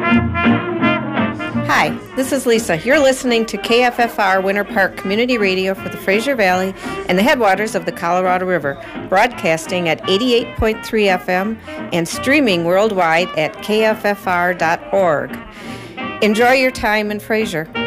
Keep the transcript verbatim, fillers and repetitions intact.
Hi, this is Lisa. You're listening to K F F R Winter Park Community Radio for the Fraser Valley and the headwaters of the Colorado River, broadcasting at eighty-eight point three F M and streaming worldwide at K F F R dot org. Enjoy your time in Fraser.